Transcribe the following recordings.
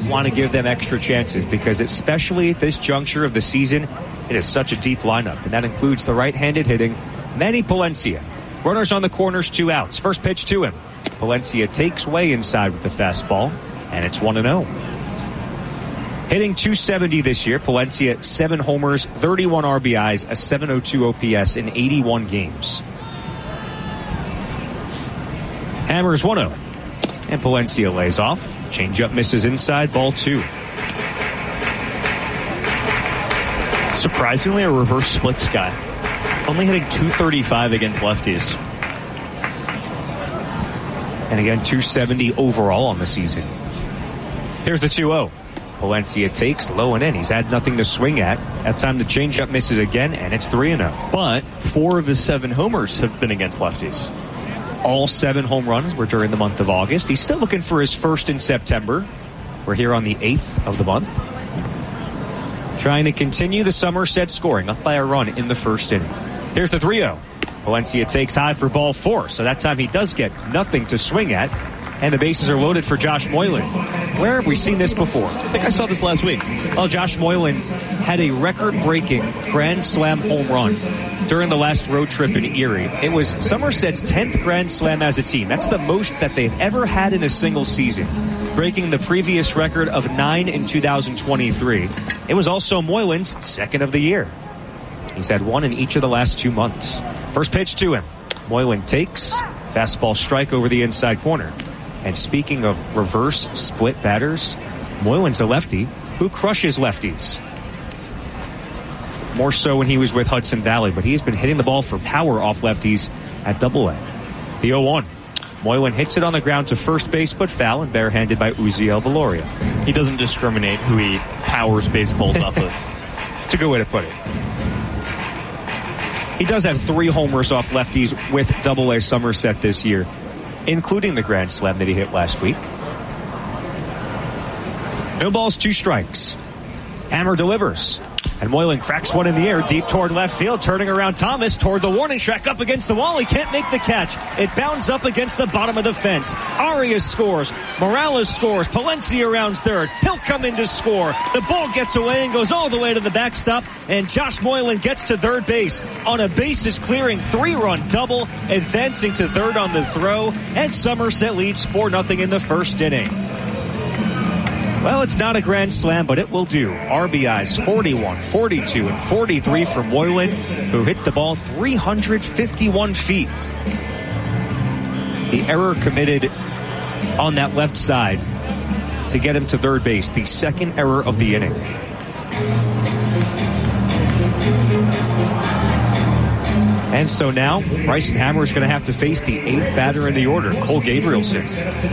want to give them extra chances because especially at this juncture of the season, it is such a deep lineup, and that includes the right-handed hitting Manny Palencia. Runners on the corners, 2 outs. First pitch to him. Palencia takes way inside with the fastball, and it's 1-0. Hitting .270 this year, Palencia 7 homers, 31 RBIs, a .702 OPS in 81 games. Hammers 1-0. And Palencia lays off. Changeup misses inside, ball 2. Surprisingly, a reverse splits guy. Only hitting .235 against lefties. And again, .270 overall on the season. Here's the 2-0. Palencia takes low and in. He's had nothing to swing at. That time the changeup misses again, and it's 3-0. But 4 of his 7 homers have been against lefties. All 7 home runs were during the month of August. He's still looking for his first in September. We're here on the 8th of the month. Trying to continue the Somerset scoring, up by a run in the first inning. Here's the 3-0. Palencia takes high for ball 4, so that time he does get nothing to swing at. And the bases are loaded for Josh Moylan. Where have we seen this before? I think I saw this last week. Well, Josh Moylan had a record-breaking Grand Slam home run during the last road trip in Erie. It was Somerset's 10th Grand Slam as a team. That's the most that they've ever had in a single season, breaking the previous record of 9 in 2023. It was also Moylan's 2nd of the year. He's had 1 in each of the last 2 months. First pitch to him. Moylan takes. Fastball strike over the inside corner. And speaking of reverse split batters, Moylan's a lefty who crushes lefties. More so when he was with Hudson Valley, but he's been hitting the ball for power off lefties at AA. The 0-1. Moylan hits it on the ground to first base, but foul and barehanded by Uziel Valoria. He doesn't discriminate who he powers baseballs off of. It's a good way to put it. He does have 3 homers off lefties with AA Somerset this year, including the Grand Slam that he hit last week. No balls, 2 strikes. Hammer delivers. And Moylan cracks one in the air deep toward left field, turning around Thomas toward the warning track, up against the wall. He can't make the catch. It bounds up against the bottom of the fence. Arias scores. Morales scores. Palencia rounds third. He'll come in to score. The ball gets away and goes all the way to the backstop. And Josh Moylan gets to third base on a bases clearing 3-run double, advancing to third on the throw. And Somerset leads 4-0 in the first inning. Well, it's not a Grand Slam, but it will do. RBIs 41, 42, and 43 for Moylan, who hit the ball 351 feet. The error committed on that left side to get him to third base, the 2nd error of the inning. And so now, Bryson Hammer is going to have to face the 8th batter in the order, Cole Gabrielson.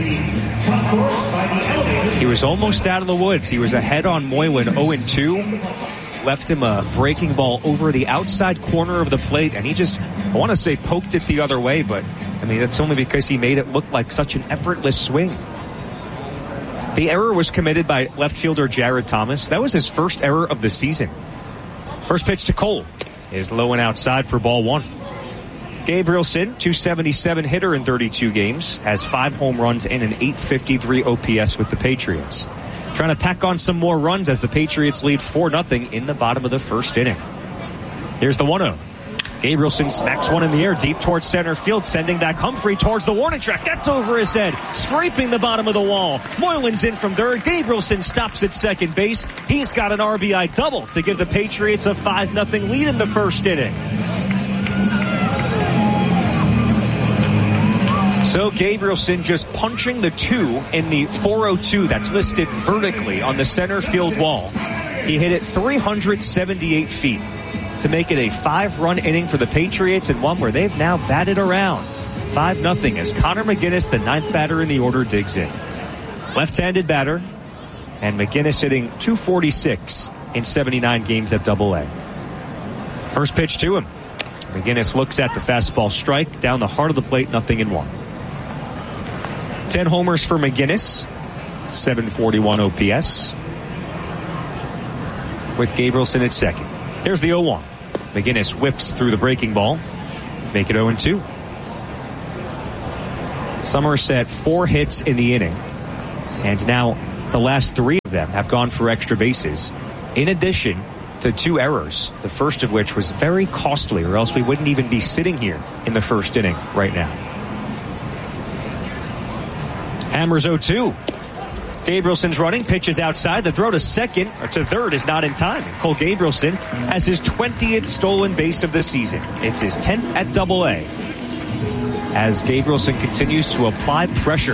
He was almost out of the woods. He was ahead on Moylan 0-2. Left him a breaking ball over the outside corner of the plate, and he just, I want to say, poked it the other way, but, I mean, that's only because he made it look like such an effortless swing. The error was committed by left fielder Jared Thomas. That was his first error of the season. First pitch to Cole is low and outside for ball 1. Gabrielson, .277 hitter in 32 games, has 5 home runs and an .853 OPS with the Patriots. Trying to pack on some more runs as the Patriots lead 4-0 in the bottom of the first inning. Here's the 1-0. Gabrielson smacks one in the air deep towards center field, sending back Humphrey towards the warning track. That's over his head, scraping the bottom of the wall. Moylan's in from third. Gabrielson stops at second base. He's got an RBI double to give the Patriots a 5-0 lead in the first inning. So Gabrielson just punching the 2 in the 402 that's listed vertically on the center field wall. He hit it 378 feet to make it a 5-run inning for the Patriots, and one where they've now batted around 5-0 as Connor McGinnis, the 9th batter in the order, digs in. Left-handed batter, and McGinnis hitting .246 in 79 games at AA. First pitch to him. McGinnis looks at the fastball strike down the heart of the plate, 0-1. 10 homers for McGinnis, 741 OPS, with Gabrielson at second. Here's the 0-1. McGinnis whiffs through the breaking ball, make it 0-2. Somerset 4 hits in the inning, and now The last 3 of them have gone for extra bases, in addition to 2 errors, the first of which was very costly, or else we wouldn't even be sitting here in the first inning right now. Hammers 0-2. Gabrielson's running, pitches outside. The throw to third is not in time. Cole Gabrielson has his 20th stolen base of the season. It's his 10th at Double-A. As Gabrielson continues to apply pressure.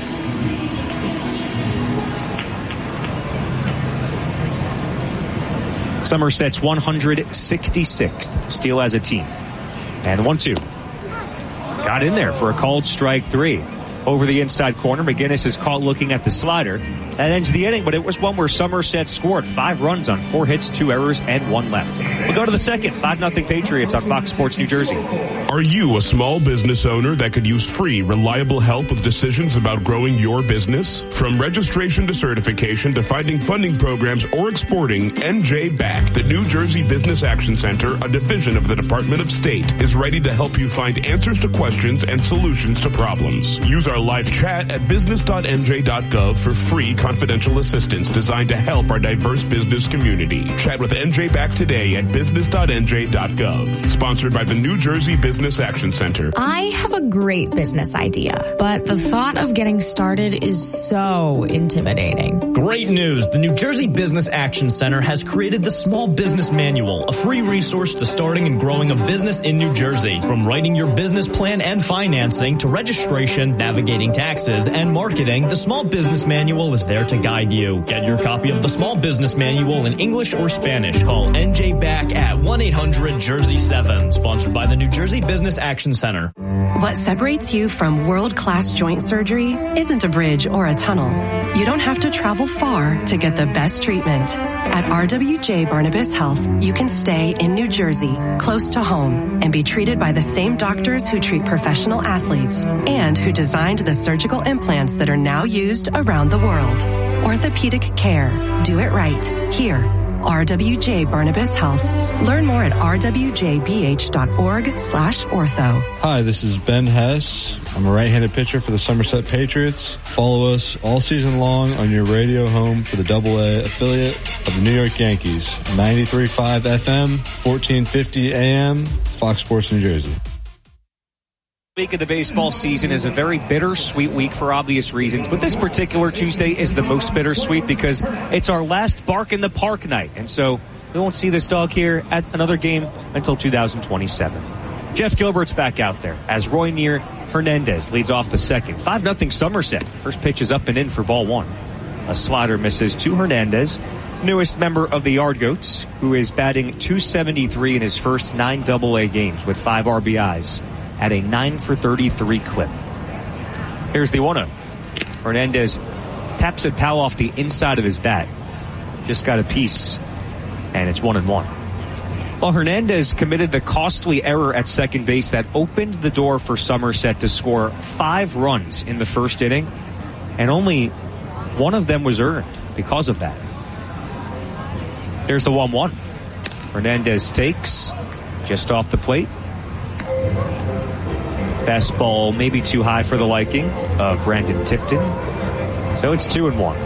Somerset's 166th steal as a team. And 1-2. Got in there for a called strike 3. Over the inside corner, McGinnis is caught looking at the slider. That ends the inning, but it was one where Somerset scored 5 runs on 4 hits, 2 errors, and 1 left. We'll go to the second. 5-0 Patriots on Fox Sports New Jersey. Are you a small business owner that could use free, reliable help with decisions about growing your business? From registration to certification to finding funding programs or exporting, NJ BAC, the New Jersey Business Action Center, a division of the Department of State, is ready to help you find answers to questions and solutions to problems. Use our live chat at business.nj.gov for free confidential assistance designed to help our diverse business community. Chat with NJ BAC today at business.nj.gov. Sponsored by the New Jersey Business Action Center. I have a great business idea, but the thought of getting started is so intimidating. Great news. The New Jersey Business Action Center has created the Small Business Manual, a free resource to starting and growing a business in New Jersey. From writing your business plan and financing to registration, navigating taxes, and marketing, the Small Business Manual is there to guide you. Get your copy of the Small Business Manual in English or Spanish. Call NJ BAC at 1-800-JERSEY-7. Sponsored by the New Jersey Business Action Center. What separates you from world-class joint surgery isn't a bridge or a tunnel. You don't have to travel far to get the best treatment. At RWJ Barnabas Health, you can stay in New Jersey, close to home, and be treated by the same doctors who treat professional athletes and who designed the surgical implants that are now used around the world. Orthopedic care. Do it right. Here. RWJ Barnabas Health. Learn more at rwjbh.org/ortho. Hi, this is Ben Hess. I'm a right-handed pitcher for the Somerset Patriots. Follow us all season long on your radio home for the Double-A affiliate of the New York Yankees. 93.5 FM, 1450 AM, Fox Sports New Jersey. Week of the baseball season is a very bittersweet week for obvious reasons, but this particular Tuesday is the most bittersweet because it's our last Bark in the Park night, and so we won't see this dog here at another game until 2027. Jeff Gilbert's back out there as Roynier Hernandez leads off the second. 5-0 Somerset. First pitch is up and in for ball 1. A slider misses to Hernandez, newest member of the Yard Goats, who is batting .273 in his first 9 Double-A games with 5 RBIs. At a 9-for-33 clip. Here's the 1-0. Hernandez taps it foul off the inside of his bat. Just got a piece, and it's 1-1. Well, Hernandez committed the costly error at second base that opened the door for Somerset to score 5 runs in the first inning, and only 1 of them was earned because of that. Here's the 1-1. Hernandez takes just off the plate. Fastball maybe too high for the liking of Brandon Tipton. So it's 2-1.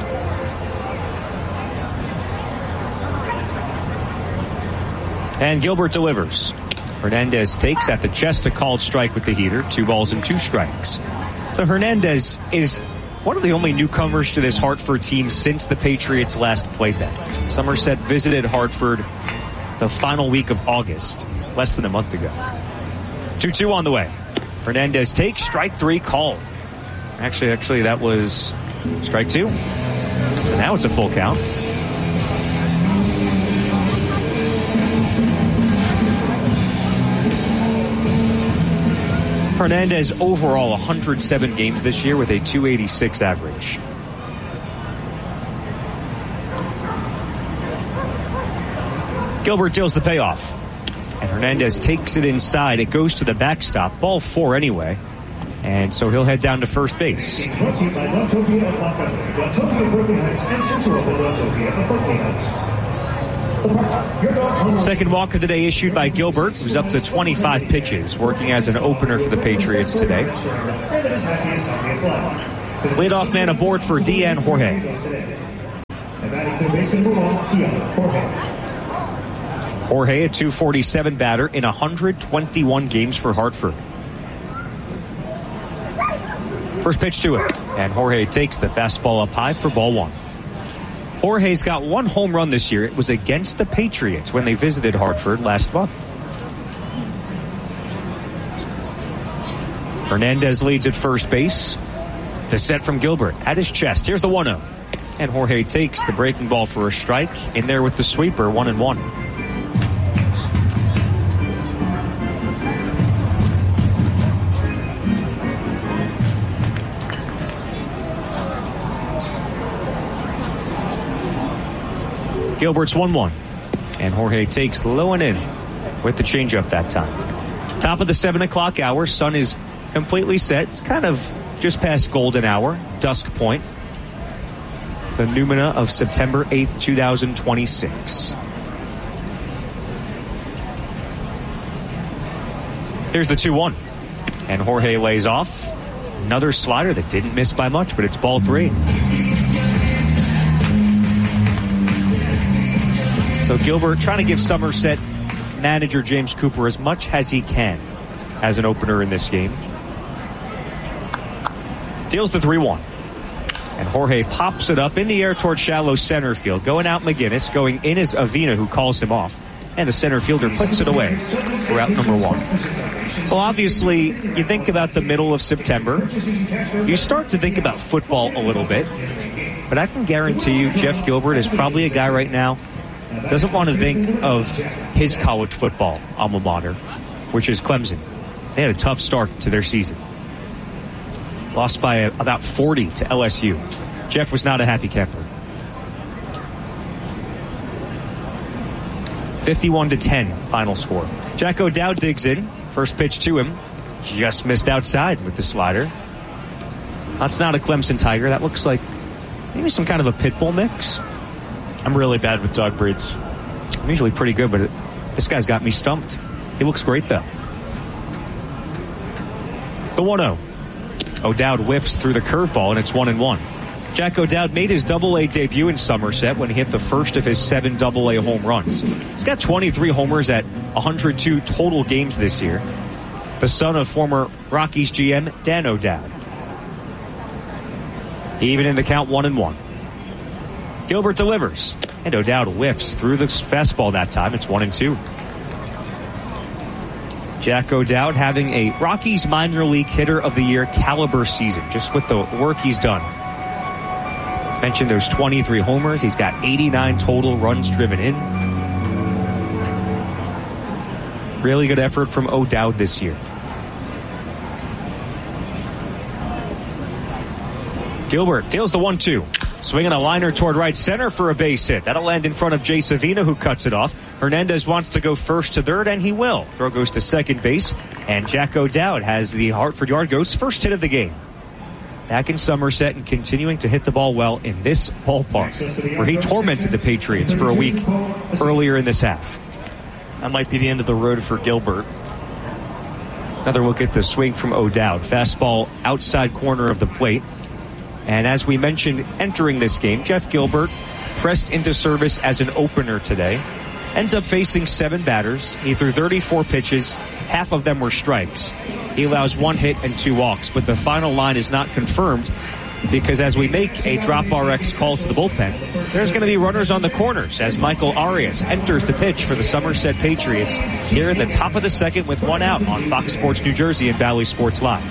And Gilbert delivers. Hernandez takes at the chest, a called strike with the heater. 2 balls and 2 strikes. So Hernandez is one of the only newcomers to this Hartford team since the Patriots last played them. Somerset visited Hartford the final week of August, less than a month ago. 2-2 on the way. Hernandez takes strike 3 called. Actually, that was strike 2. So now it's a full count. Hernandez overall 107 games this year with a .286 average. Gilbert deals the payoff. And Hernandez takes it inside. It goes to the backstop. Ball 4 anyway. And so he'll head down to first base. Second walk of the day issued by Gilbert, who's up to 25 pitches, working as an opener for the Patriots today. Leadoff man aboard for Dean Jorge. Jorge, a .247 batter in 121 games for Hartford. First pitch to him, and Jorge takes the fastball up high for ball one. Jorge's got one home run this year. It was against the Patriots when they visited Hartford last month. Hernandez leads at first base. The set from Gilbert at his chest. Here's the 1-0. And Jorge takes the breaking ball for a strike. In there with the sweeper, 1-1. Gilbert's 1-1. And Jorge takes low and in with the changeup that time. Top of the 7 o'clock hour. Sun is completely set. It's kind of just past golden hour, dusk point. The noumena of September 8th, 2026. Here's the 2-1. And Jorge lays off. Another slider that didn't miss by much, but it's ball 3. So Gilbert trying to give Somerset manager James Cooper as much as he can as an opener in this game. Deals the 3-1. And Jorge pops it up in the air toward shallow center field. Going out McGinnis. Going in is Avina, who calls him off. And the center fielder puts it away for out number 1. Well, obviously, you think about the middle of September. You start to think about football a little bit. But I can guarantee you Jeff Gilbert is probably a guy right now doesn't want to think of his college football alma mater, which is Clemson. They had a tough start to their season. Lost by about 40 to LSU. Jeff was not a happy camper. 51-10 final score. Jack O'Dowd digs in. First pitch to him. Just missed outside with the slider. That's not a Clemson Tiger. That looks like maybe some kind of a pit bull mix. I'm really bad with dog breeds. I'm usually pretty good, but this guy's got me stumped. He looks great, though. The 1-0. O'Dowd whiffs through the curveball, and it's 1-1. Jack O'Dowd made his Double-A debut in Somerset when he hit the first of his 7 Double-A home runs. He's got 23 homers at 102 total games this year. The son of former Rockies GM Dan O'Dowd. Even in the count, 1-1. Gilbert delivers, and O'Dowd whiffs through the fastball that time. It's 1-2. Jack O'Dowd having a Rockies minor league hitter of the year caliber season, just with the work he's done. Mentioned those 23 homers. He's got 89 total runs driven in. Really good effort from O'Dowd this year. Gilbert deals the 1-2. Swinging a liner toward right center for a base hit. That'll land in front of Jay Savina, who cuts it off. Hernandez wants to go first to third, and he will. Throw goes to second base, and Jack O'Dowd has the Hartford Yard Goats' first hit of the game. Back in Somerset and continuing to hit the ball well in this ballpark, where he tormented the Patriots for a week earlier in this half. That might be the end of the road for Gilbert. Another look at the swing from O'Dowd. Fastball outside corner of the plate. And as we mentioned entering this game, Jeff Gilbert pressed into service as an opener today. Ends up facing 7 batters. He threw 34 pitches. Half of them were strikes. He allows 1 hit and 2 walks. But the final line is not confirmed because as we make a drop RX call to the bullpen, there's going to be runners on the corners as Michael Arias enters to pitch for the Somerset Patriots here in the top of the second with 1 out on Fox Sports New Jersey and Bally Sports Live.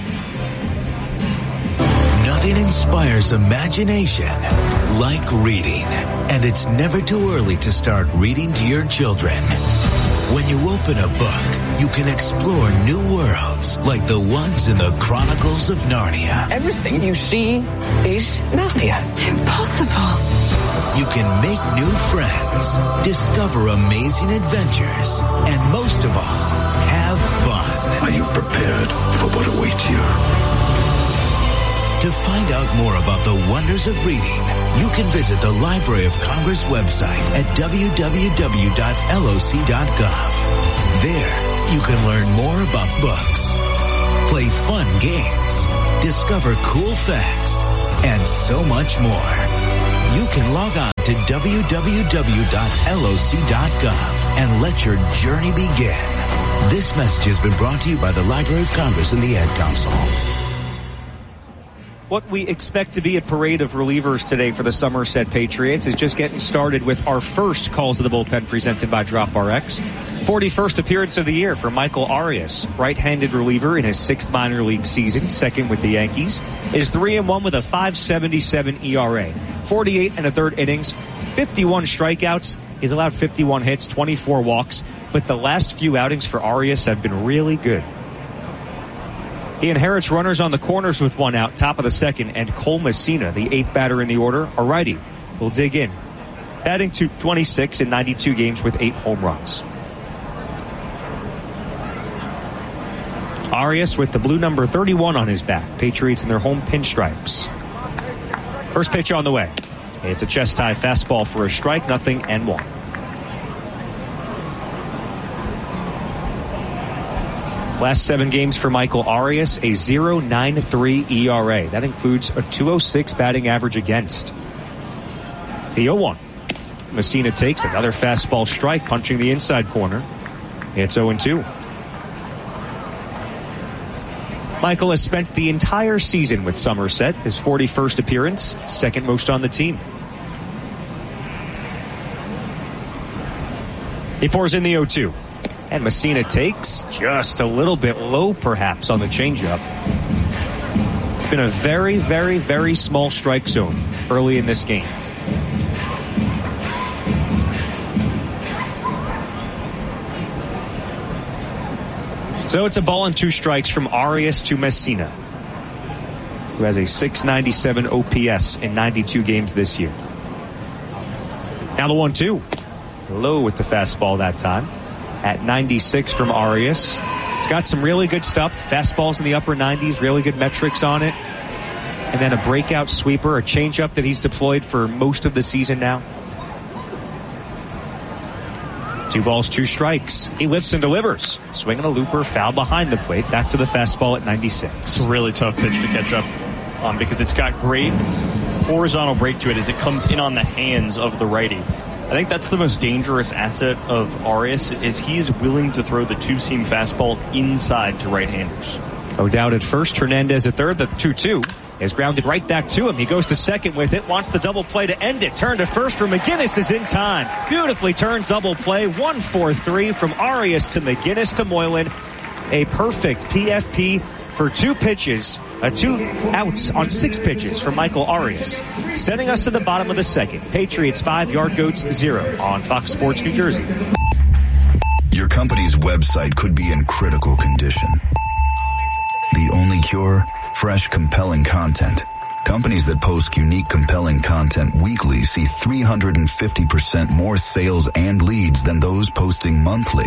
Nothing inspires imagination like reading. And it's never too early to start reading to your children. When you open a book, you can explore new worlds like the ones in the Chronicles of Narnia. Everything you see is Narnia. Impossible. You can make new friends, discover amazing adventures, and most of all, have fun. Are you prepared for what awaits you? To find out more about the wonders of reading, you can visit the Library of Congress website at www.loc.gov. There, you can learn more about books, play fun games, discover cool facts, and so much more. You can log on to www.loc.gov and let your journey begin. This message has been brought to you by the Library of Congress and the Ad Council. What we expect to be a parade of relievers today for the Somerset Patriots is just getting started with our first Calls to the Bullpen presented by DropRx. 41st appearance of the year for Michael Arias, right-handed reliever in his 6th minor league season, second with the Yankees, is 3-1 with a .577 ERA. 48 1/3 innings, 51 strikeouts. He's allowed 51 hits, 24 walks, but the last few outings for Arias have been really good. He inherits runners on the corners with 1 out, top of the second, and Cole Messina, the 8th batter in the order, a righty, will dig in. Batting .226 in 92 games with 8 home runs. Arias with the blue number 31 on his back. Patriots in their home pinstripes. First pitch on the way. It's a chest-high fastball for a strike, 0-1. Last 7 games for Michael Arias, a .093 ERA. That includes a .206 batting average against. The 0-1. Messina takes another fastball strike, punching the inside corner. It's 0-2. Michael has spent the entire season with Somerset, his 41st appearance, second most on the team. He pours in the 0-2. And Messina takes just a little bit low, perhaps, on the changeup. It's been a very, very, very small strike zone early in this game. So it's a ball and 2 strikes from Arias to Messina, who has a .697 OPS in 92 games this year. Now the 1-2. Low with the fastball that time. At 96 from Arias. He's got some really good stuff. Fastballs in the upper 90s, really good metrics on it. And then a breakout sweeper, a changeup that he's deployed for most of the season now. 2 balls, 2 strikes. He lifts and delivers. Swinging a looper, foul behind the plate. Back to the fastball at 96. It's a really tough pitch to catch up on because it's got great horizontal break to it as it comes in on the hands of the righty. I think that's the most dangerous asset of Arias is he is willing to throw the 2-seam fastball inside to right-handers. O'Dowd at first, Hernandez at third. The 2-2 is grounded right back to him. He goes to second with it, wants the double play to end it. Turn to first for McGinnis is in time. Beautifully turned double play. 1-4-3 from Arias to McGinnis to Moylan. A perfect PFP for 2 pitches. 2 outs on 6 pitches from Michael Arias. Sending us to the bottom of the second. Patriots 5, Yard Goats 0 on Fox Sports New Jersey. Your company's website could be in critical condition. The only cure? Fresh, compelling content. Companies that post unique, compelling content weekly see 350% more sales and leads than those posting monthly.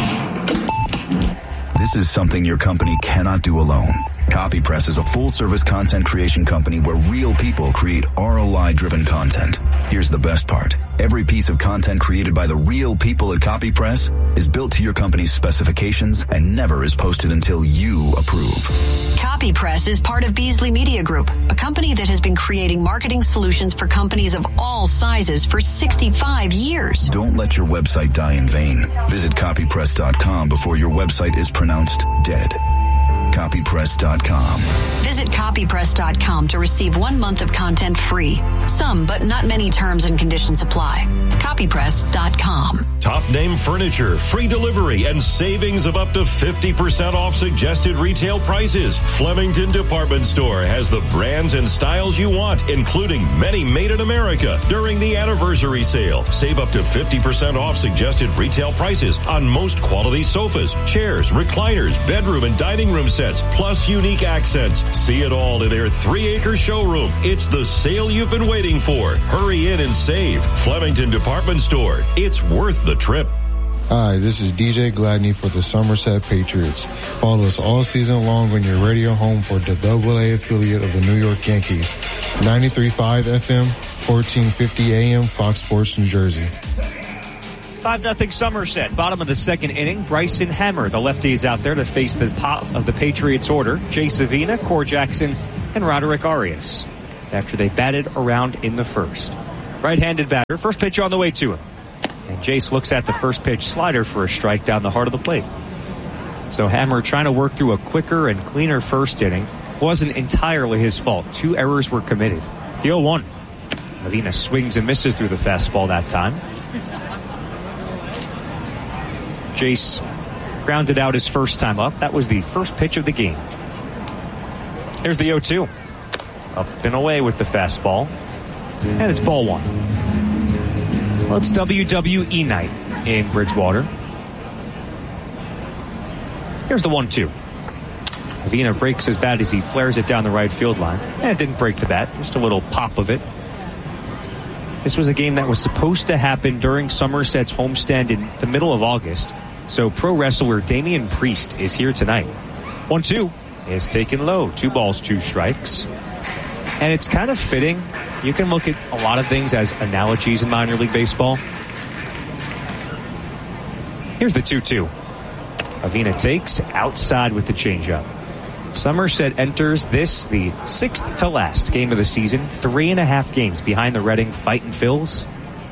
This is something your company cannot do alone. CopyPress is a full-service content creation company where real people create ROI-driven content. Here's the best part. Every piece of content created by the real people at CopyPress is built to your company's specifications and never is posted until you approve. CopyPress is part of Beasley Media Group, a company that has been creating marketing solutions for companies of all sizes for 65 years. Don't let your website die in vain. Visit copypress.com before your website is pronounced dead. Copypress.com. Visit copypress.com to receive 1 month of content free. Some, but not many terms and conditions apply. Copypress.com. Top name furniture, free delivery, and savings of up to 50% off suggested retail prices. Flemington Department Store has the brands and styles you want, including many made in America. During the anniversary sale, save up to 50% off suggested retail prices on most quality sofas, chairs, recliners, bedroom and dining room sets, plus unique accents. See it all in their 3-acre showroom. It's the sale you've been waiting for. Hurry in and save. Flemington Department Store. It's worth the trip. Hi, this is DJ Gladney for the Somerset Patriots. Follow us all season long on your radio home for the AA affiliate of the New York Yankees. 93.5 FM, 1450 AM, Fox Sports New Jersey. 5-0 Somerset. Bottom of the second inning. Bryson Hammer, the lefty, is out there to face the top of the Patriots order. Jay Savina, Core Jackson, and Roderick Arias. after they batted around in the first. Right-handed batter, first pitch on the way to him. And Jace looks at the first pitch slider for a strike down the heart of the plate. So Hammer trying to work through a quicker and cleaner first inning. Wasn't entirely his fault. 2 errors were committed. The 0-1. Avina swings and misses through the fastball that time. Jace grounded out his first time up. That was the first pitch of the game. Here's the 0-2. Up and away with the fastball. And it's ball 1. Well, it's WWE night in Bridgewater. Here's the 1-2. Avina breaks his bat as he flares it down the right field line. And it didn't break the bat, just a little pop of it. This was a game that was supposed to happen during Somerset's homestand in the middle of August. So pro wrestler Damian Priest is here tonight. 1-2 is taken low. 2 balls, 2 strikes. And it's kind of fitting. You can look at a lot of things as analogies in minor league baseball. Here's the 2-2. Avina takes outside with the changeup. Somerset enters this, the 6th to last game of the season. 3.5 games behind the Reading Fightin' Phils.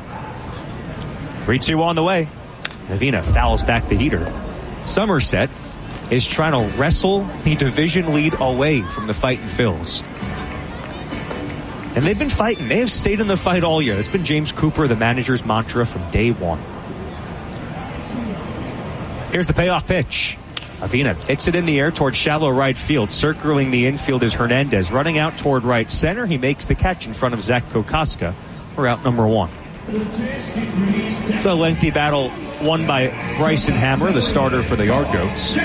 3-2 on the way. Avina fouls back the heater. Somerset is trying to wrestle the division lead away from the Fightin' Phils. And they've been fighting. They have stayed in the fight all year. It's been James Cooper, the manager's mantra from day one. Here's the payoff pitch. Avina hits it in the air towards shallow right field. Circling the infield is Hernandez. Running out toward right center. He makes the catch in front of Zach Kokoska for out number 1. It's a lengthy battle won by Bryson Hammer, the starter for the Yard Goats.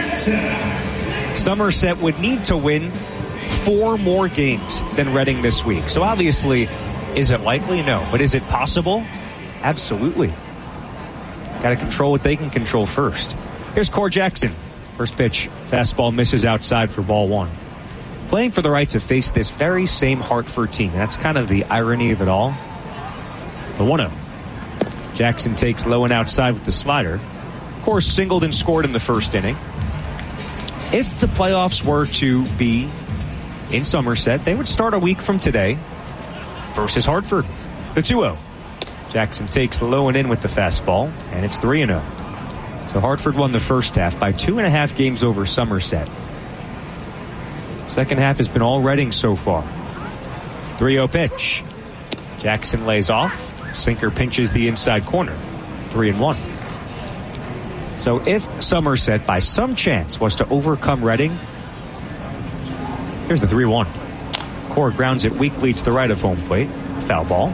Somerset would need to win 4 more games than Reading this week. So obviously, is it likely? No. But is it possible? Absolutely. Got to control what they can control first. Here's Core Jackson. First pitch, fastball misses outside for ball 1. Playing for the right to face this very same Hartford team. That's kind of the irony of it all. The 1-0. Jackson takes low and outside with the slider. Of course, singled and scored in the first inning. If the playoffs were to be in Somerset, they would start a week from today versus Hartford. The 2-0. Jackson takes low and in with the fastball, and it's 3-0. So Hartford won the first half by 2.5 games over Somerset. Second half has been all Reading so far. 3-0 pitch. Jackson lays off. Sinker pinches the inside corner. 3-1. So if Somerset, by some chance, was to overcome Reading, here's the 3-1. Core grounds it weakly to the right of home plate. Foul ball.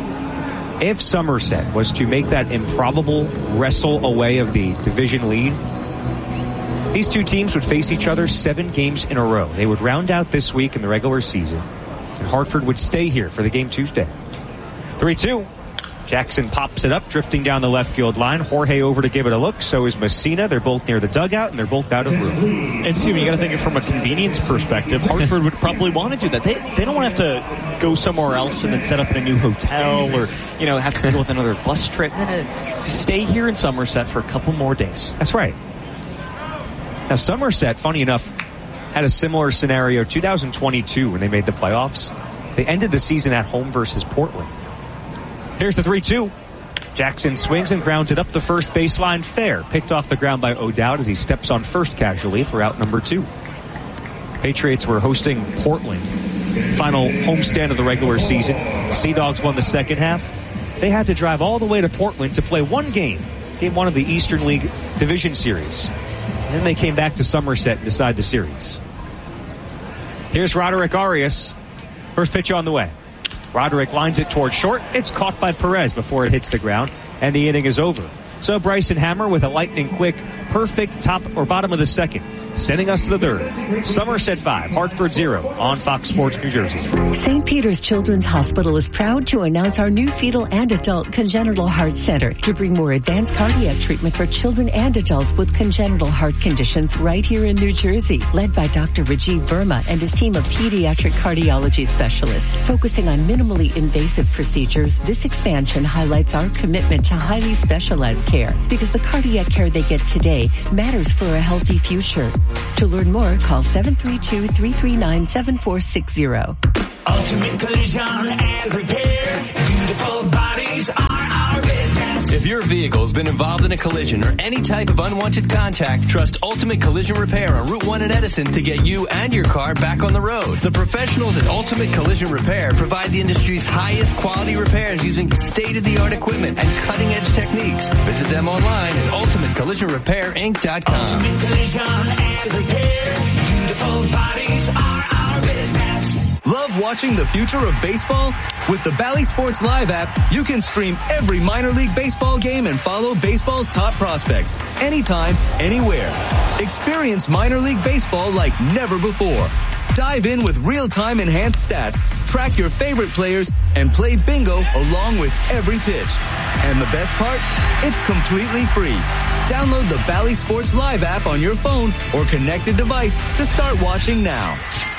If Somerset was to make that improbable wrestle away of the division lead, these two teams would face each other 7 games in a row. They would round out this week in the regular season, and Hartford would stay here for the game Tuesday. 3-2. Jackson pops it up, drifting down the left field line. Jorge over to give it a look. So is Messina. They're both near the dugout, and they're both out of room. And Steve, you got to think it from a convenience perspective. Hartford would probably want to do that. They don't want to have to go somewhere else and then set up in a new hotel or have to deal with another bus trip. Just stay here in Somerset for a couple more days. That's right. Now Somerset, funny enough, had a similar scenario 2022 when they made the playoffs. They ended the season at home versus Portland. Here's the 3-2. Jackson swings and grounds it up the first baseline fair. Picked off the ground by O'Dowd as he steps on first casually for out number 2. Patriots were hosting Portland. Final homestand of the regular season. Sea Dogs won the second half. They had to drive all the way to Portland to play one game. Game 1 of the Eastern League Division Series. And then they came back to Somerset and decide the series. Here's Roderick Arias. First pitch on the way. Roderick lines it towards short. It's caught by Perez before it hits the ground, and the inning is over. So Bryson Hammer with a lightning quick, perfect top or bottom of the second, sending us to the third. Somerset 5, Hartford 0 on Fox Sports New Jersey. St. Peter's Children's Hospital is proud to announce our new fetal and adult congenital heart center to bring more advanced cardiac treatment for children and adults with congenital heart conditions right here in New Jersey. Led by Dr. Rajiv Verma and his team of pediatric cardiology specialists. Focusing on minimally invasive procedures, this expansion highlights our commitment to highly specialized care because the cardiac care they get today matters for a healthy future. To learn more, call 732-339-7460. Ultimate Collision and Repair. Beautiful bodies are our business. If your vehicle's been involved in a collision or any type of unwanted contact, trust Ultimate Collision Repair on Route 1 in Edison to get you and your car back on the road. The professionals at Ultimate Collision Repair provide the industry's highest quality repairs using state-of-the-art equipment and cutting-edge techniques. Visit them online at ultimatecollisionrepairinc.com. Ultimate Collision and Repair. Beautiful bodies are our business. Love watching the future of baseball? With the Bally Sports Live app, you can stream every minor league baseball game and follow baseball's top prospects anytime, anywhere. Experience minor league baseball like never before. Dive in with real-time enhanced stats, track your favorite players, and play bingo along with every pitch. And the best part? It's completely free. Download the Bally Sports Live app on your phone or connected device to start watching now.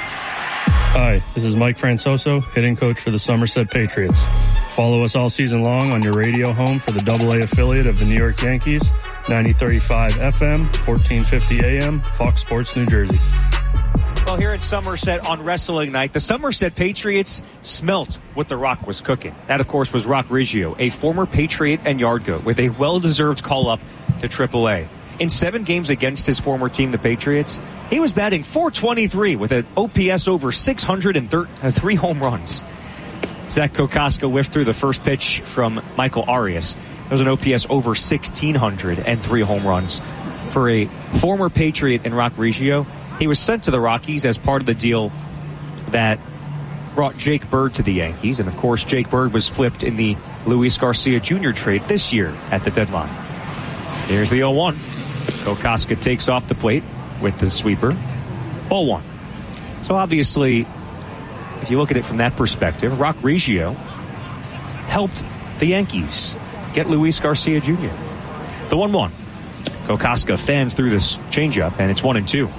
Hi, this is Mike Francoso, hitting coach for the Somerset Patriots. Follow us all season long on your radio home for the AA affiliate of the New York Yankees, 90.35 FM, 1450 AM, Fox Sports, New Jersey. Well, here at Somerset on Wrestling Night, the Somerset Patriots smelt what The Rock was cooking. That, of course, was Rock Riggio, a former Patriot and Yard Goat with a well-deserved call-up to AAA. In 7 games against his former team, the Patriots, he was batting .423 with an OPS over 603 home runs. Zach Kokoska whiffed through the first pitch from Michael Arias. There was an OPS over 1,600 and 3 home runs. For a former Patriot and Rock Riggio, he was sent to the Rockies as part of the deal that brought Jake Bird to the Yankees. And, of course, Jake Bird was flipped in the Luis Garcia Jr. trade this year at the deadline. Here's the 0-1. Kokoska takes off the plate with the sweeper. Ball 1. So, obviously, if you look at it from that perspective, Rock Riggio helped the Yankees get Luis Garcia Jr. The 1-1. Kokoska fans through this changeup, and it's 1-2.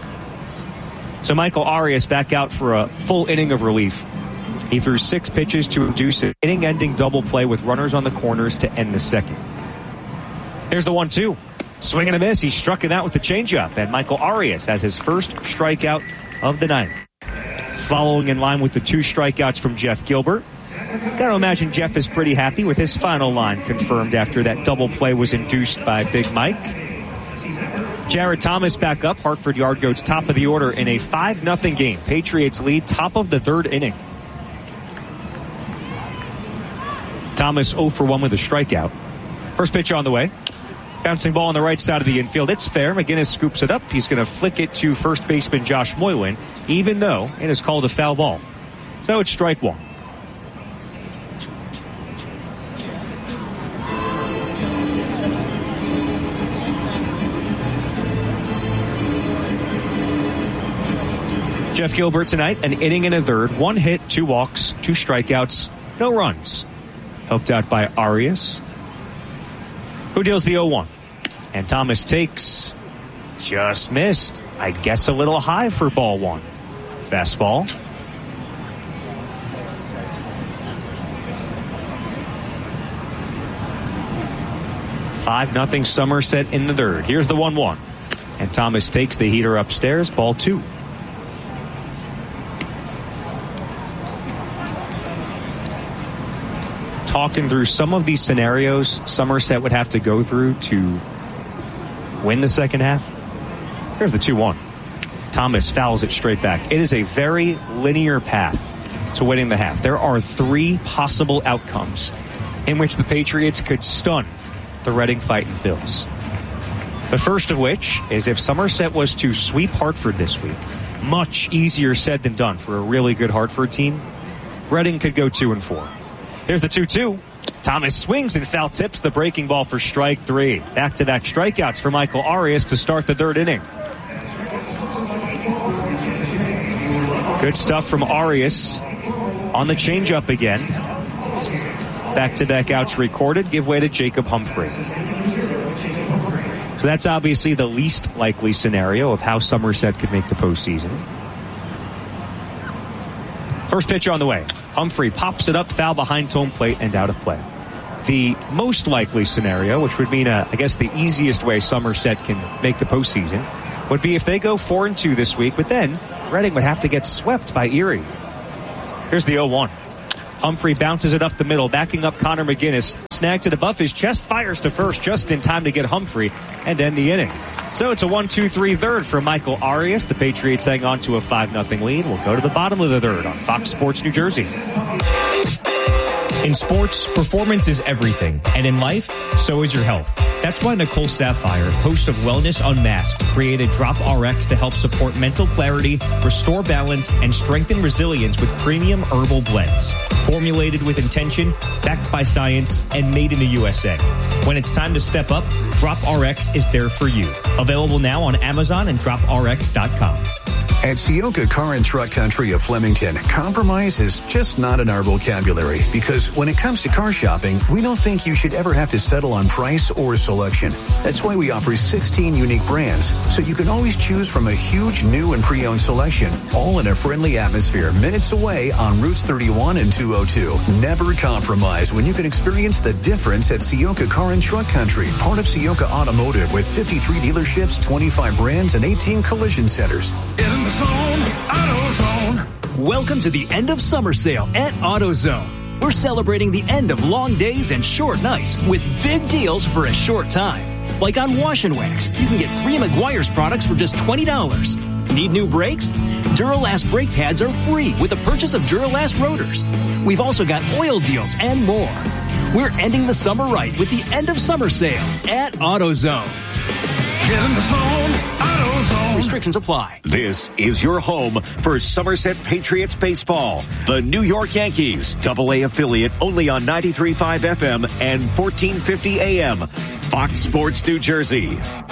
So Michael Arias back out for a full inning of relief. He threw 6 pitches to induce an inning-ending double play with runners on the corners to end the second. Here's the 1-2. Swing and a miss. He struck it out with the changeup, and Michael Arias has his first strikeout of the night. Following in line with the 2 strikeouts from Jeff Gilbert. Gotta imagine Jeff is pretty happy with his final line confirmed after that double play was induced by Big Mike. Jared Thomas back up. Hartford Yard Goats top of the order in a 5-0 game. Patriots lead top of the 3rd inning. Thomas 0 for 1 with a strikeout. First pitch on the way. Bouncing ball on the right side of the infield. It's fair. McGinnis scoops it up. He's going to flick it to first baseman Josh Moylan, even though it is called a foul ball. So it's strike 1. Jeff Gilbert tonight, an inning and a third. 1 hit, 2 walks, 2 strikeouts, no runs. Helped out by Arias, who deals the 0-1. And Thomas takes, just missed. I guess a little high for ball 1. Fastball. Five nothing Somerset in the 3rd. Here's the 1-1. And Thomas takes the heater upstairs, ball 2. Talking through some of these scenarios Somerset would have to go through to win the second half. Here's the 2-1. Thomas fouls it straight back. It is a very linear path to winning the half. There are 3 possible outcomes in which the Patriots could stun the Reading Fightin' Phils. The first of which is if Somerset was to sweep Hartford this week. Much easier said than done for a really good Hartford team. Reading could go 2-4. Here's the 2-2. Thomas swings and foul tips the breaking ball for strike 3. Back-to-back strikeouts for Michael Arias to start the 3rd inning. Good stuff from Arias on the changeup again. Back-to-back outs recorded. Give way to Jacob Humphrey. So that's obviously the least likely scenario of how Somerset could make the postseason. First pitch on the way. Humphrey pops it up, foul behind home plate, and out of play. The most likely scenario, which would mean, I guess, the easiest way Somerset can make the postseason, would be if they go 4-2 this week, but then Reading would have to get swept by Erie. Here's the 0-1. Humphrey bounces it up the middle, backing up Connor McGinnis. Snags it above his chest, fires to first just in time to get Humphrey and end the inning. So it's a 1-2-3 third for Michael Arias. The Patriots hang on to a 5-0 lead. We'll go to the bottom of the third on Fox Sports New Jersey. In sports, performance is everything. And in life, so is your health. That's why Nicole Sapphire, host of Wellness Unmasked, created Drop RX to help support mental clarity, restore balance, and strengthen resilience with premium herbal blends. Formulated with intention, backed by science, and made in the USA. When it's time to step up, Drop RX is there for you. Available now on Amazon and DropRx.com. At Sioka Car and Truck Country of Flemington, compromise is just not in our vocabulary because when it comes to car shopping, we don't think you should ever have to settle on price or selection. That's why we offer 16 unique brands, so you can always choose from a huge new and pre-owned selection, all in a friendly atmosphere minutes away on Routes 31 and 202. Never compromise when you can experience the difference at Sioka Car and Truck Country, part of Sioka Automotive with 53 dealerships, 25 brands, and 18 collision centers. Welcome to the end of summer sale at AutoZone. We're celebrating the end of long days and short nights with big deals for a short time. Like on Wash and Wax, you can get 3 Meguiar's products for just $20. Need new brakes? Duralast brake pads are free with the purchase of Duralast rotors. We've also got oil deals and more. We're ending the summer right with the end of summer sale at AutoZone. Get in the zone, AutoZone. Restrictions apply. This is your home for Somerset Patriots baseball. The New York Yankees, AA affiliate, only on 93.5 FM and 1450 AM. Fox Sports New Jersey.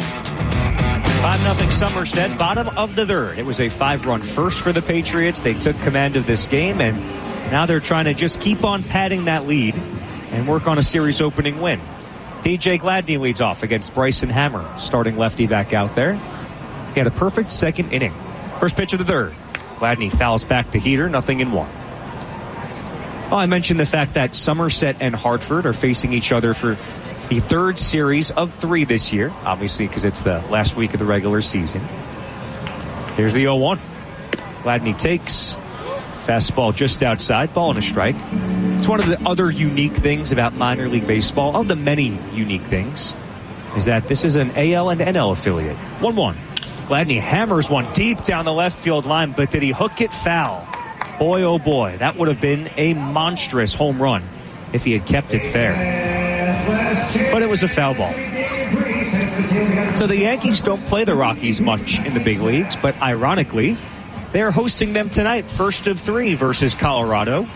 5-0 Somerset, bottom of the third. It was a 5-run first for the Patriots. They took command of this game, and now they're trying to just keep on padding that lead and work on a series opening win. DJ Gladney leads off against Bryson Hammer, starting lefty back out there. He had a perfect second inning. First pitch of the third. Gladney fouls back the heater, 0-1. Well, I mentioned the fact that Somerset and Hartford are facing each other for the third series of 3 this year, obviously because it's the last week of the regular season. Here's the 0-1. Gladney takes. Fastball just outside, ball and a strike. It's one of the other unique things about minor league baseball, of the many unique things, is that this is an AL and NL affiliate. 1-1. Gladney hammers one deep down the left field line, but did he hook it foul? Boy, oh boy, that would have been a monstrous home run if he had kept it fair. But it was a foul ball. So the Yankees don't play the Rockies much in the big leagues, but ironically, they're hosting them tonight, first of 3 versus Colorado,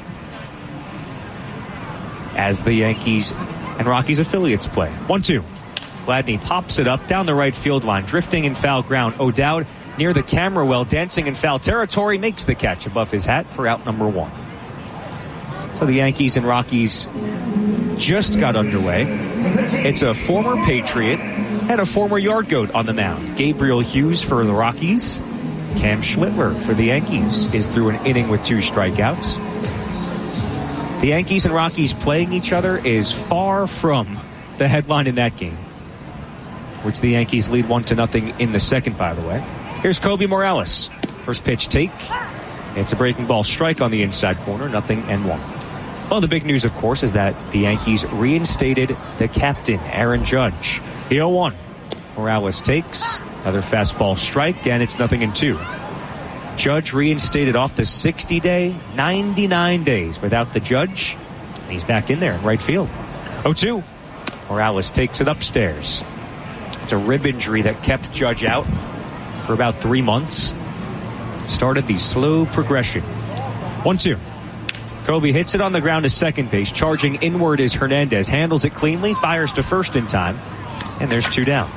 as the Yankees and Rockies affiliates play. 1-2. Gladney pops it up down the right field line, drifting in foul ground. O'Dowd near the camera well, dancing in foul territory, makes the catch above his hat for out number 1. So the Yankees and Rockies just got underway. It's a former Patriot and a former Yard Goat on the mound. Gabriel Hughes for the Rockies. Cam Schlittler for the Yankees is through an inning with 2 strikeouts. The Yankees and Rockies playing each other is far from the headline in that game, which the Yankees lead 1-0 in the second, by the way. Here's Kobe Morales. First pitch take. It's a breaking ball strike on the inside corner, 0-1. Well, the big news, of course, is that the Yankees reinstated the captain, Aaron Judge. The 0-1. Morales takes. Another fastball strike, and it's 0-2. Judge reinstated off the 60-day, 99 days without the Judge. And he's back in there in right field. 0-2. Morales takes it upstairs. It's a rib injury that kept Judge out for about 3 months. Started the slow progression. 1-2. Kobe hits it on the ground to second base. Charging inward is Hernandez. Handles it cleanly, fires to first in time. And there's 2 down.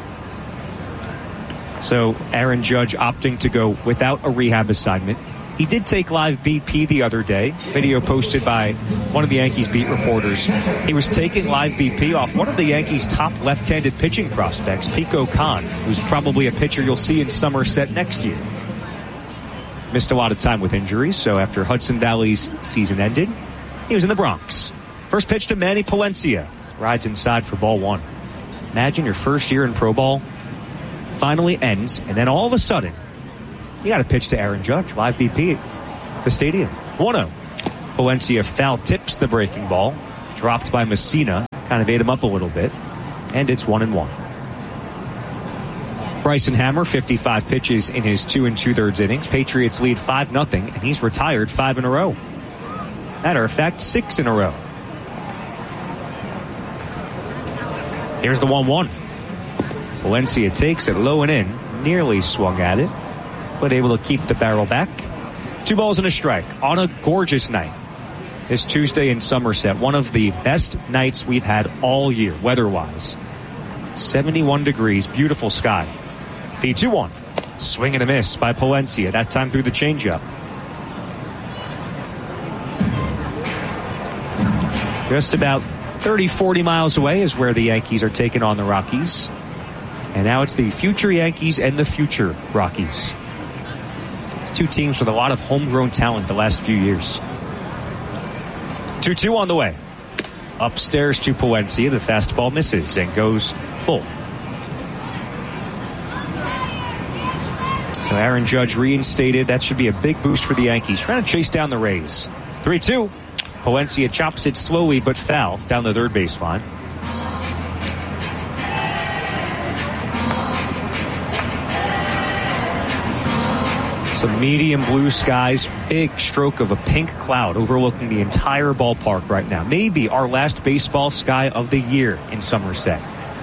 So Aaron Judge opting to go without a rehab assignment. He did take live BP the other day. Video posted by one of the Yankees beat reporters. He was taking live BP off one of the Yankees' top left-handed pitching prospects, Pico Khan, who's probably a pitcher you'll see in Somerset next year. Missed a lot of time with injuries, so after Hudson Valley's season ended, he was in the Bronx. First pitch to Manny Palencia. Rides inside for ball 1. Imagine your first year in pro ball finally ends, and then all of a sudden, you got to pitch to Aaron Judge, live BP at the stadium. 1-0. Palencia foul tips the breaking ball. Dropped by Messina. Kind of ate him up a little bit. And it's 1-1. Bryson Hammer, 55 pitches in his 2 2/3 innings. Patriots lead 5-0, and he's retired 5 in a row. Matter of fact, 6 in a row. Here's the 1-1. Palencia takes it low and in. Nearly swung at it, but able to keep the barrel back. 2 balls and a strike on a gorgeous night. This Tuesday in Somerset, one of the best nights we've had all year, weather-wise. 71 degrees, beautiful sky. The 2-1. Swing and a miss by Palencia, that time through the changeup. Just about 30-40 miles away is where the Yankees are taking on the Rockies. And now it's the future Yankees and the future Rockies. It's 2 teams with a lot of homegrown talent the last few years. 2-2 on the way. Upstairs to Palencia, the fastball misses and goes full. So Aaron Judge reinstated. That should be a big boost for the Yankees, trying to chase down the Rays. 3-2. Palencia chops it slowly but foul down the third baseline. Some medium blue skies, big stroke of a pink cloud overlooking the entire ballpark right now. Maybe our last baseball sky of the year in Somerset.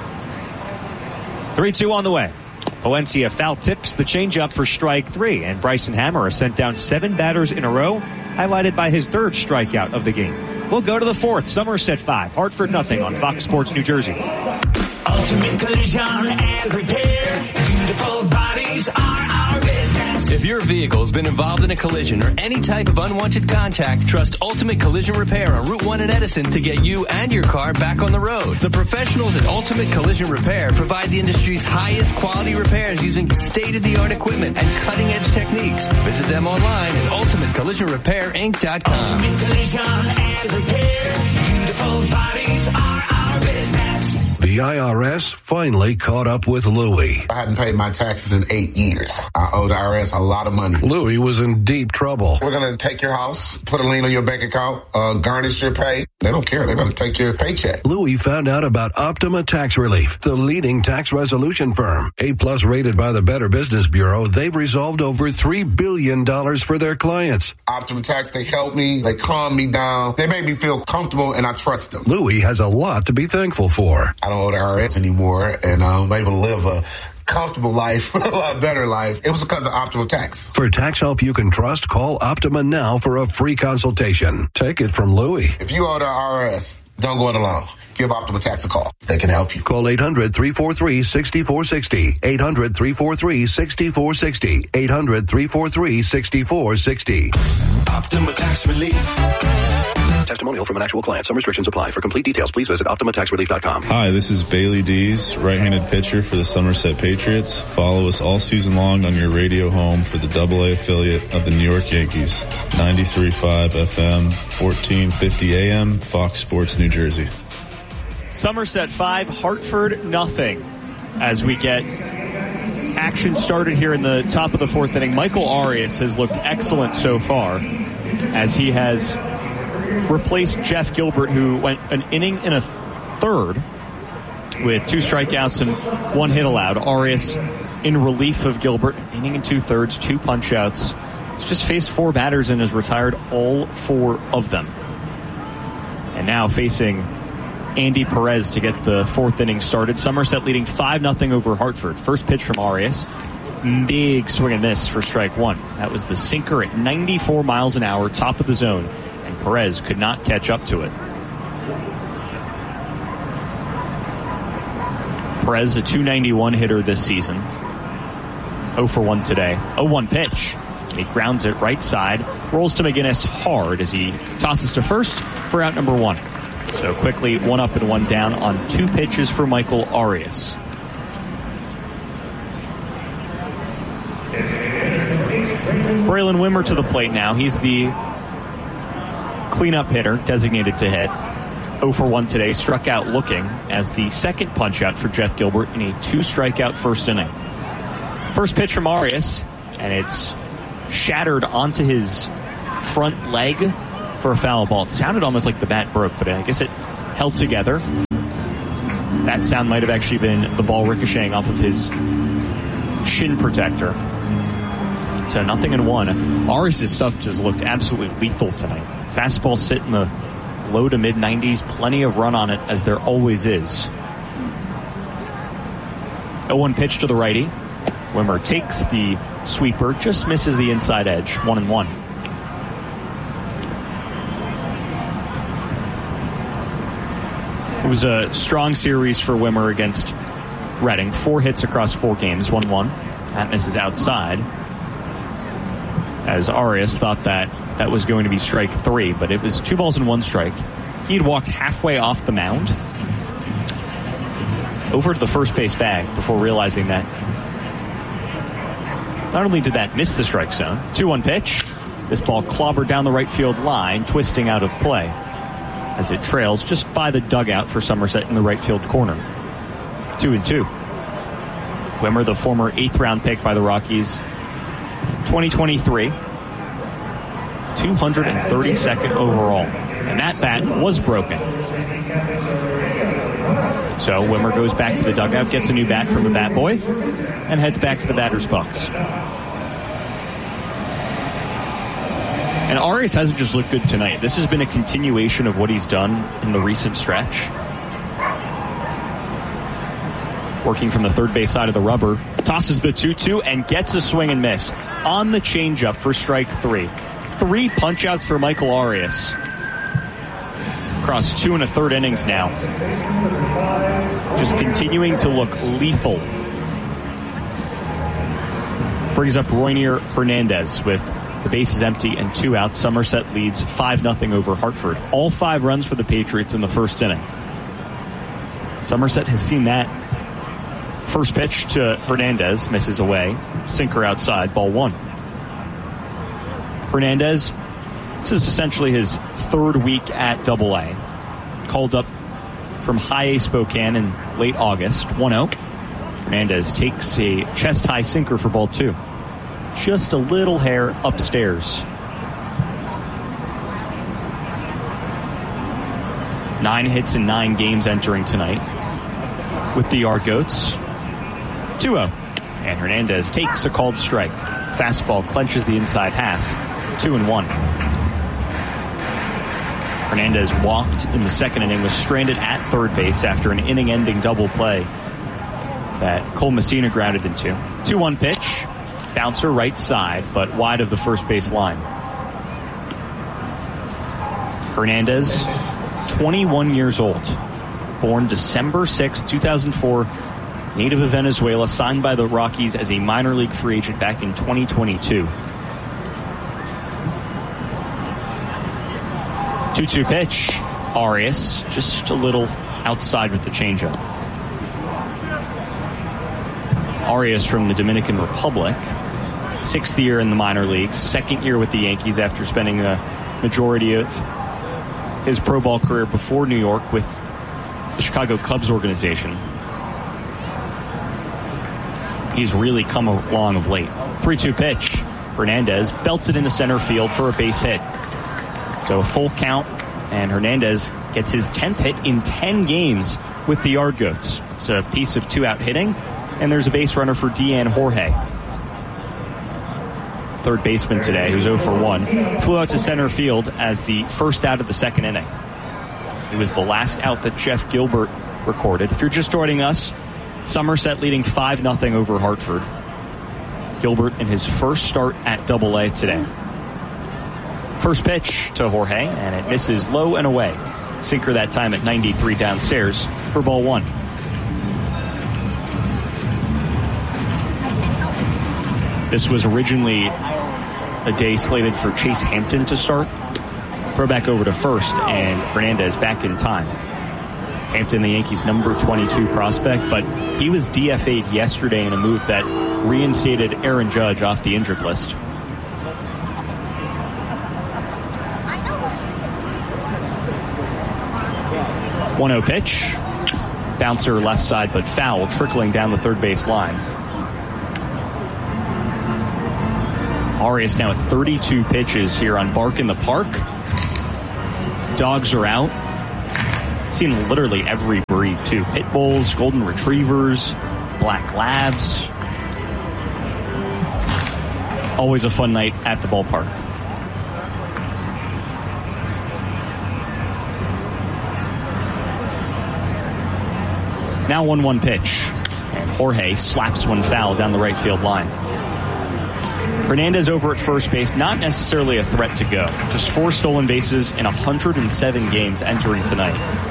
3-2 on the way. Palencia foul tips the changeup for strike 3, and Bryson Hammer has sent down 7 batters in a row, highlighted by his 3rd strikeout of the game. We'll go to the 4th. Somerset 5, Hartford nothing on Fox Sports New Jersey. Ultimate Collision and Repair. Beautiful bodies are our business. If your vehicle has been involved in a collision or any type of unwanted contact, trust Ultimate Collision Repair on Route 1 in Edison to get you and your car back on the road. The professionals at Ultimate Collision Repair provide the industry's highest quality repairs using state-of-the-art equipment and cutting-edge techniques. Visit them online at ultimatecollisionrepair.inc.com. Ultimate Collision and Repair. Beautiful bodies are our business. The IRS finally caught up with Louie. I hadn't paid my taxes in 8 years. I owe the IRS a lot of money. Louie was in deep trouble. We're going to take your house, put a lien on your bank account, garnish your pay. They don't care. They're going to take your paycheck. Louie found out about Optima Tax Relief, the leading tax resolution firm. A-plus rated by the Better Business Bureau, they've resolved over $3 billion for their clients. Optima Tax, they helped me. They calmed me down. They made me feel comfortable, and I trust them. Louie has a lot to be thankful for. I don't owe the IRS anymore, and I'm able to live a comfortable life, a lot better life. It was because of Optima Tax. For tax help you can trust, call Optima now for a free consultation. Take it from Louie. If you owe the IRS, don't go it alone. Give Optima Tax a call. They can help you. Call 800-343-6460. 800-343-6460. 800-343-6460. Optima Tax Relief. Testimonial from an actual client. Some restrictions apply. For complete details, please visit OptimaTaxRelief.com. Hi, this is Bailey Dees, right-handed pitcher for the Somerset Patriots. Follow us all season long on your radio home for the AA affiliate of the New York Yankees. 93.5 FM, 1450 AM, Fox Sports New Jersey. Somerset 5, Hartford nothing. As we get action started here in the top of the 4th inning, Michael Arias has looked excellent so far as he has replaced Jeff Gilbert, who went an inning and a third with 2 strikeouts and 1 hit allowed. Arias in relief of Gilbert, inning and 2/3, 2 punch-outs. He's just faced 4 batters and has retired all 4 of them. And now facing Andy Perez to get the 4th inning started. Somerset leading 5-0 over Hartford. First pitch from Arias. Big swing and miss for strike 1. That was the sinker at 94 miles an hour, top of the zone. And Perez could not catch up to it. Perez, a .291 hitter this season. 0 for 1 today. 0-1 pitch. And he grounds it right side. Rolls to McGinnis hard as he tosses to first for out number 1. So quickly 1 up and 1 down on 2 pitches for Michael Arias. Braylon Wimmer to the plate now. He's the cleanup hitter designated to hit. 0 for 1 today. Struck out looking as the second punch out for Jeff Gilbert in a 2 strikeout first inning. First pitch from Arias, and it's shattered onto his front leg for a foul ball. It sounded almost like the bat broke, but I guess it held together. That sound might have actually been the ball ricocheting off of his shin protector. So 0-1. Arias' stuff just looked absolutely lethal tonight. Fastball sit in the low to mid 90s. Plenty of run on it, as there always is. 0-1 pitch to the righty. Wimmer takes the sweeper, just misses the inside edge. 1-1. It was a strong series for Wimmer against Reading. 4 hits across 4 games. 1-1. That misses outside, as Arias thought that was going to be strike 3, but it was 2 balls and 1 strike. He had walked halfway off the mound over to the first base bag before realizing that not only did that miss the strike zone, 2-1 pitch. This ball clobbered down the right field line, twisting out of play as it trails just by the dugout for Somerset in the right field corner. 2-2. Wimmer, the former 8th round pick by the Rockies, 2023, 232nd overall. And that bat was broken. So Wimmer goes back to the dugout, gets a new bat from the bat boy, and heads back to the batter's box. And Arias hasn't just looked good tonight. This has been a continuation of what he's done in the recent stretch. Working from the third base side of the rubber, tosses the 2-2 and gets a swing and miss on the changeup for strike 3. 3 punch-outs for Michael Arias. Across 2 1/3 innings now. Just continuing to look lethal. Brings up Roynier Hernandez with the bases empty and 2 outs. Somerset leads 5-0 over Hartford. All 5 runs for the Patriots in the first inning. Somerset has seen that. First pitch to Hernandez, misses away. Sinker outside, ball 1. Hernandez, this is essentially his 3rd week at Double-A. Called up from High A Spokane in late August. 1-0. Hernandez takes a chest-high sinker for ball 2. Just a little hair upstairs. 9 hits in 9 games entering tonight with the Argoats. 2-0. And Hernandez takes a called strike. Fastball clenches the inside half. 2-1. Hernandez walked in the second inning, was stranded at third base after an inning-ending double play that Cole Messina grounded into. 2-1 pitch. Bouncer right side, but wide of the first base line. Hernandez, 21 years old. Born December 6, 2004. Native of Venezuela, signed by the Rockies as a minor league free agent back in 2022. 2-2 pitch. Arias just a little outside with the changeup. Arias from the Dominican Republic. 6th year in the minor leagues. 2nd year with the Yankees after spending the majority of his pro ball career before New York with the Chicago Cubs organization. He's really come along of late. 3-2 pitch. Hernandez belts it into center field for a base hit. So a full count, and Hernandez gets his 10th hit in 10 games with the Argoats. It's a piece of 2-out hitting, and there's a base runner for Deanne Jorge. Third baseman today, who's 0 for 1, flew out to center field as the first out of the second inning. It was the last out that Jeff Gilbert recorded. If you're just joining us, Somerset leading 5-0 over Hartford. Gilbert in his first start at Double-A today. First pitch to Jorge, and it misses low and away. Sinker that time at 93 downstairs for ball 1. This was originally a day slated for Chase Hampton to start. Throw back over to first, and Hernandez back in time. Hampton, the Yankees' number 22 prospect, but he was DFA'd yesterday in a move that reinstated Aaron Judge off the injured list. .1-0 pitch. Bouncer left side, but foul, trickling down the third base line. Arias now at 32 pitches here on Bark in the Park. dogs are out. Seen literally every breed, too. Pit bulls, golden retrievers, black labs. Always a fun night at the ballpark. Now 1-1 pitch. And Jorge slaps one foul down the right field line. Hernandez over at first base, not necessarily a threat to go. Just 4 stolen bases in 107 games entering tonight.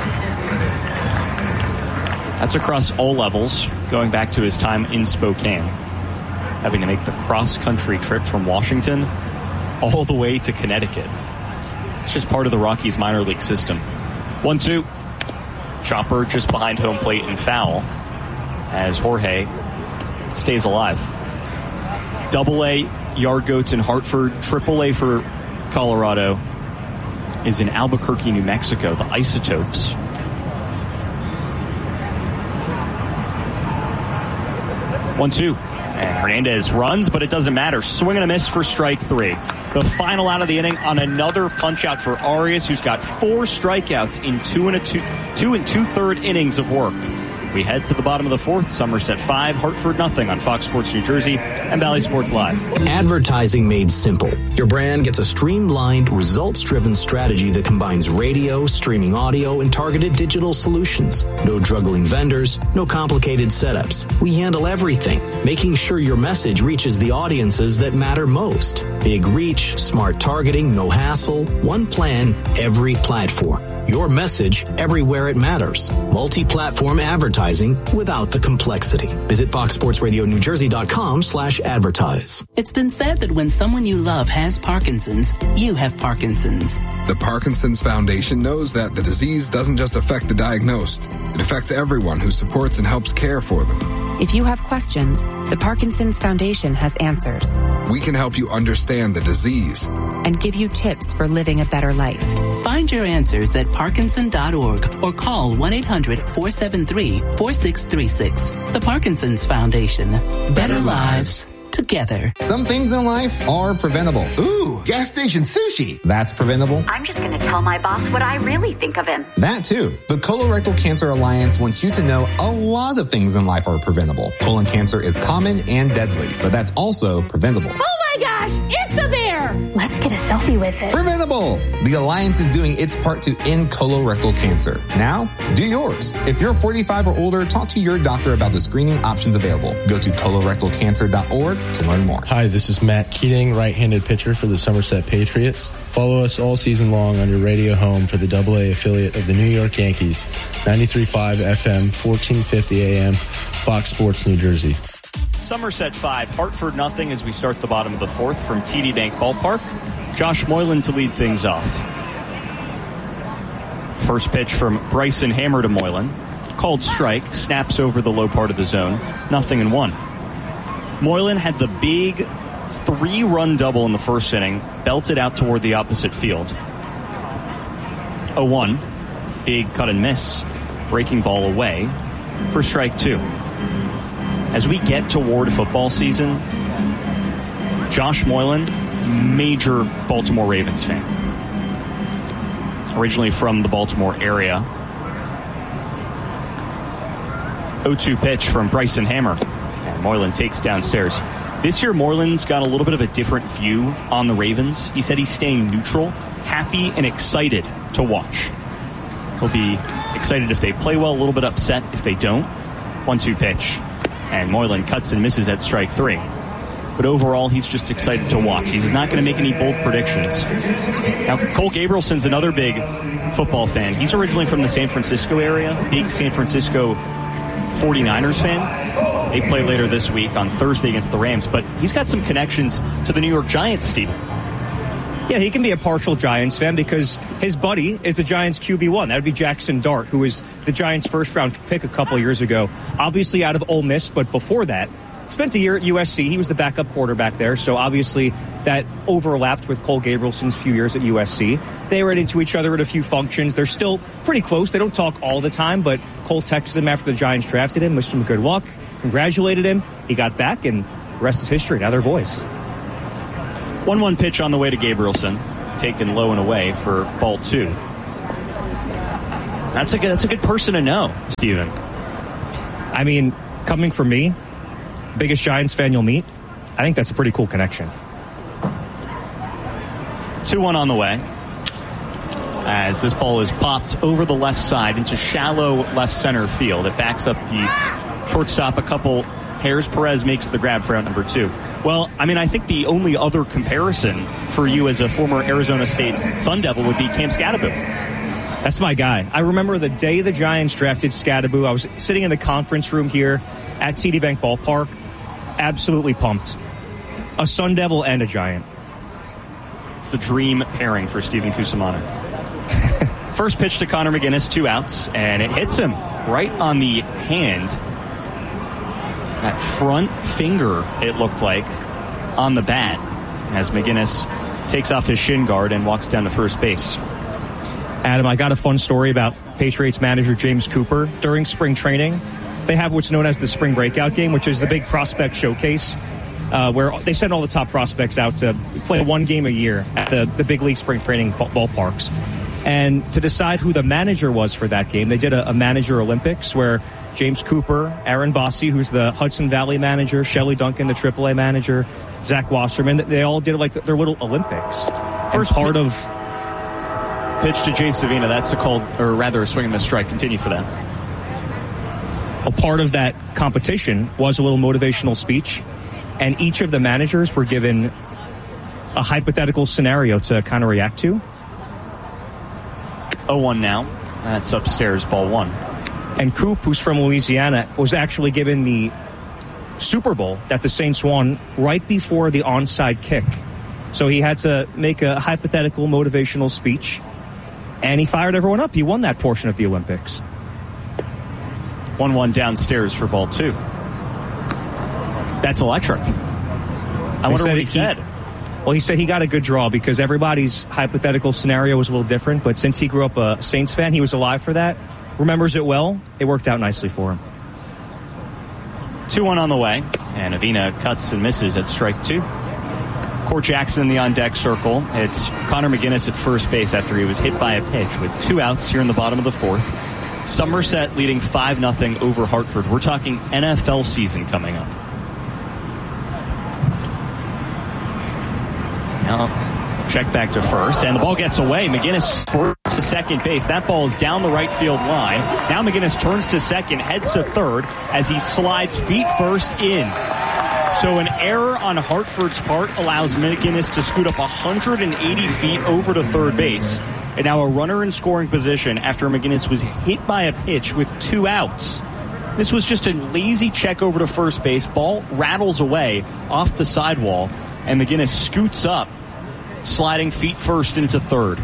That's across all levels, going back to his time in Spokane. Having to make the cross-country trip from Washington all the way to Connecticut. It's just part of the Rockies minor league system. 1-2. Chopper just behind home plate and foul as Jorge stays alive. Double-A Yard Goats in Hartford. Triple-A for Colorado is in Albuquerque, New Mexico, the Isotopes. One-two. And Hernandez runs, but it doesn't matter. Swing and a miss for strike 3. The final out of the inning on another punch-out for Arias, who's got 4 strikeouts in 2 2/3 innings of work. We head to the bottom of the 4th. Somerset 5, Hartford nothing on Fox Sports New Jersey and Valley Sports Live. Advertising made simple. Your brand gets a streamlined, results-driven strategy that combines radio, streaming audio, and targeted digital solutions. No juggling vendors, no complicated setups. We handle everything, making sure your message reaches the audiences that matter most. Big reach, smart targeting, no hassle, one plan, every platform. Your message everywhere it matters. Multi-platform advertising without the complexity. Visit foxsportsradionewjersey.com/advertise. It's been said that when someone you love has Parkinson's, you have Parkinson's. The Parkinson's Foundation knows that the disease doesn't just affect the diagnosed. It affects everyone who supports and helps care for them. If you have questions, the Parkinson's Foundation has answers. We can help you understand the disease and give you tips for living a better life. Find your answers at Parkinson.org or call 1-800-473-4636. The Parkinson's Foundation. Better lives together. Some things in life are preventable. Ooh, gas station sushi. That's preventable. I'm just going to tell my boss what I really think of him. That too. The Colorectal Cancer Alliance wants you to know a lot of things in life are preventable. Colon cancer is common and deadly, but that's also preventable. Oh my gosh, it's a bear! Let's get a selfie with it. Preventable! The Alliance is doing its part to end colorectal cancer. Now, do yours. If you're 45 or older, talk to your doctor about the screening options available. Go to colorectalcancer.org to learn more. Hi, this is Matt Keating, right-handed pitcher for the Somerset Patriots. Follow us all season long on your radio home for the AA affiliate of the New York Yankees, 93.5 FM, 1450 AM, Fox Sports New Jersey. Somerset 5, Hartford nothing as we start the bottom of the 4th from TD Bank Ballpark. Josh Moylan to lead things off. First pitch from Bryson Hammer to Moylan. Called strike, snaps over the low part of the zone. 0-1. Moylan had the big 3-run double in the first inning, belted out toward the opposite field. 0-1. Big cut and miss. Breaking ball away for strike 2. As we get toward football season, Josh Moylan, major Baltimore Ravens fan. Originally from the Baltimore area. 0-2 pitch from Bryson Hammer. And Moylan takes downstairs. This year, Moylan's got a little bit of a different view on the Ravens. He said he's staying neutral, happy, and excited to watch. He'll be excited if they play well, a little bit upset if they don't. 1-2 pitch. And Moylan cuts and misses at strike 3. But overall, he's just excited to watch. He's not going to make any bold predictions. Now, Cole Gabrielson's another big football fan. He's originally from the San Francisco area, big San Francisco 49ers fan. They play later this week on Thursday against the Rams, but he's got some connections to the New York Giants, Steve. Yeah, he can be a partial Giants fan because his buddy is the Giants QB1. That would be Jackson Dart, who was the Giants' first-round pick a couple years ago. Obviously out of Ole Miss, but before that, spent a year at USC. He was the backup quarterback there, so obviously that overlapped with Cole Gabrielson's few years at USC. They ran into each other at a few functions. They're still pretty close. They don't talk all the time, but Cole texted him after the Giants drafted him, wished him good luck, congratulated him. He got back, and the rest is history. Now they're boys. 1-1 pitch on the way to Gabrielson, taken low and away for ball 2. That's a good person to know, Steven. I mean, coming from me, biggest Giants fan you'll meet, I think that's a pretty cool connection. 2-1 on the way, as this ball is popped over the left side into shallow left center field. It backs up the shortstop a couple hairs. Perez makes the grab for out number 2. Well, I mean, I think the only other comparison for you as a former Arizona State Sun Devil would be Cam Scadaboo. That's my guy. I remember the day the Giants drafted Scadaboo. I was sitting in the conference room here at TD Bank Ballpark, absolutely pumped. A Sun Devil and a Giant. It's the dream pairing for Steven Cusimano. First pitch to Connor McGinnis, 2 outs, and it hits him right on the hand. That front finger, it looked like, on the bat as McGinnis takes off his shin guard and walks down to first base. Adam, I got a fun story about Patriots manager James Cooper. During spring training, they have what's known as the spring breakout game, which is the big prospect showcase, where they send all the top prospects out to play one game a year at the big league spring training ballparks. And to decide who the manager was for that game, they did a manager Olympics where James Cooper, Aaron Bossy, who's the Hudson Valley manager, Shelley Duncan, the AAA manager, Zach Wasserman, they all did like their little Olympics. First part of pitch to Jay Savina. That's a swing and a strike. Continue for that. A part of that competition was a little motivational speech, and each of the managers were given a hypothetical scenario to kind of react to. 0-1 now. That's upstairs, ball 1. And Coop, who's from Louisiana, was actually given the Super Bowl that the Saints won right before the onside kick. So he had to make a hypothetical motivational speech, and he fired everyone up. He won that portion of the Olympics. 1-1 downstairs for ball 2. That's electric. I wonder what he said. Well, he said he got a good draw because everybody's hypothetical scenario was a little different, but since he grew up a Saints fan, he was alive for that, remembers it well. It worked out nicely for him. 2-1 on the way, and Avina cuts and misses at strike 2. Court Jackson in the on-deck circle. It's Connor McGinnis at first base after he was hit by a pitch with 2 outs here in the bottom of the 4th. Somerset leading 5-0 over Hartford. We're talking NFL season coming up. Now, check back to first, and the ball gets away. McGinnis spurts to second base. That ball is down the right field line. Now McGinnis turns to second, heads to third as he slides feet first in. So an error on Hartford's part allows McGinnis to scoot up 180 feet over to third base. And now a runner in scoring position after McGinnis was hit by a pitch with 2 outs. This was just a lazy check over to first base. Ball rattles away off the sidewall, and McGinnis scoots up, sliding feet first into third.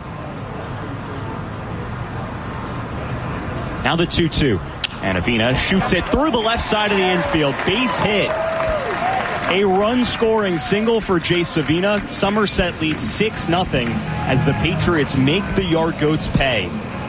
Now the 2-2. And Avina shoots it through the left side of the infield. Base hit. A run-scoring single for Jay Savina. Somerset leads 6-0 as the Patriots make the Yard Goats pay.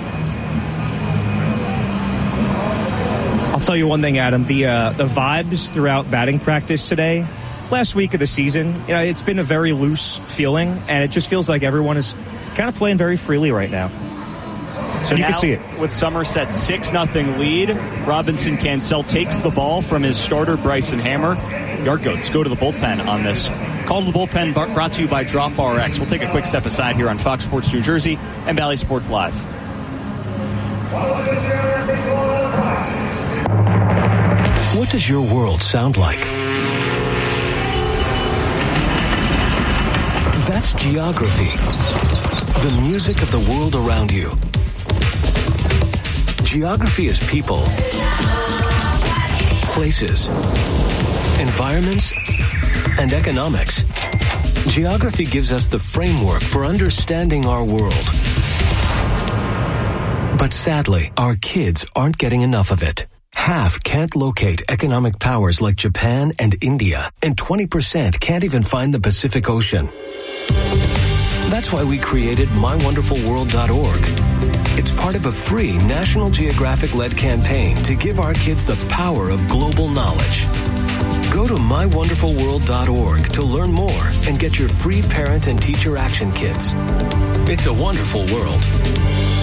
I'll tell you one thing, Adam. The vibes throughout batting practice today, last week of the season, it's been a very loose feeling, and it just feels like everyone is kind of playing very freely right now. So you now, can see it. With Somerset's 6-0 lead, Robinson Cancel takes the ball from his starter, Bryson Hammer. Yard Goats go to the bullpen on this. Call to the bullpen brought to you by Drop RX. We'll take a quick step aside here on Fox Sports New Jersey and Bally Sports Live. What does your world sound like? That's geography. The music of the world around you. Geography is people, places, environments, and economics. Geography gives us the framework for understanding our world. But sadly, our kids aren't getting enough of it. Half can't locate economic powers like Japan and India, and 20% can't even find the Pacific Ocean. That's why we created MyWonderfulWorld.org. It's part of a free National Geographic-led campaign to give our kids the power of global knowledge. Go to MyWonderfulWorld.org to learn more and get your free parent and teacher action kits. It's a wonderful world.